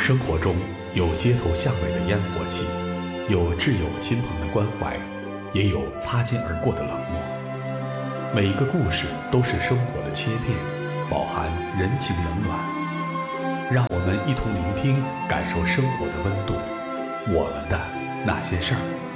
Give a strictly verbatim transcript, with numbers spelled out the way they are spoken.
生活中有街头巷尾的烟火气，有挚友亲朋的关怀，也有擦肩而过的冷漠。每一个故事都是生活的切片，饱含人情冷暖。让我们一同聆听，感受生活的温度。我们的那些事儿。